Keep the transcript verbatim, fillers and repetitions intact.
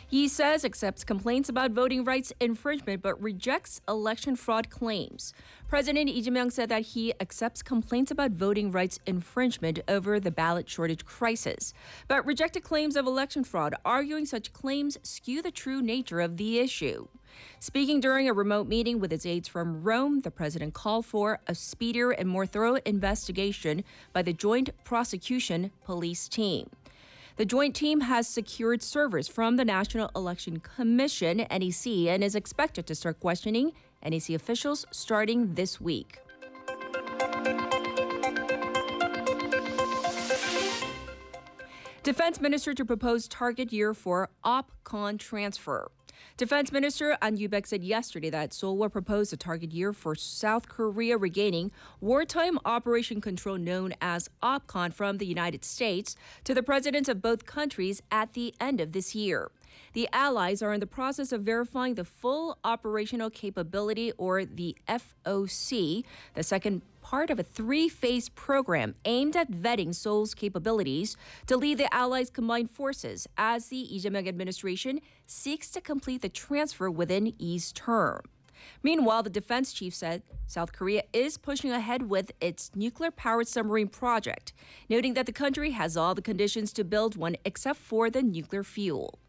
He says accepts complaints about voting rights infringement but rejects election fraud claims. President Lee Jae-myung said that he accepts complaints about voting rights infringement over the ballot shortage crisis, but rejected claims of election fraud, arguing such claims skew the true nature of the issue. Speaking during a remote meeting with his aides from Rome, the president called for a speedier and more thorough investigation by the Joint Prosecution Police Team. The joint team has secured servers from the National Election Commission, N E C, and is expected to start questioning N E C officials starting this week. Defense Minister to propose target year for OPCON transfer. Defense Minister An Yu-baek said yesterday that Seoul will propose a target year for South Korea regaining wartime operation control known as OPCON from the United States to the presidents of both countries at the end of this year. The allies are in the process of verifying the full operational capability, or the F O C, the second part of a three-phase program aimed at vetting Seoul's capabilities to lead the allies' combined forces as the Lee Jae-myung administration seeks to complete the transfer within Lee's term. Meanwhile, the defense chief said South Korea is pushing ahead with its nuclear-powered submarine project, noting that the country has all the conditions to build one except for the nuclear fuel.